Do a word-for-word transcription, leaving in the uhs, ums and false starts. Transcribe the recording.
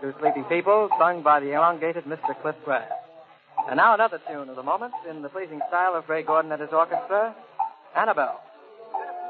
to Sleepy People, sung by the elongated Mister Cliff Grant. And now another tune of the moment in the pleasing style of Ray Gordon and his orchestra, Annabelle.